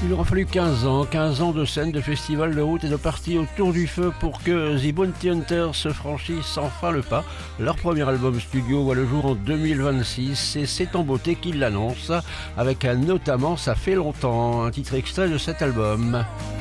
Il aura fallu 15 ans de scènes, de festivals, de routes et de parties autour du feu pour que The Bounty Hunters se franchissent enfin le pas. Leur premier album studio voit le jour en 2026 et c'est en beauté qu'ils l'annoncent, avec notamment Ça fait longtemps, un titre extrait de cet album.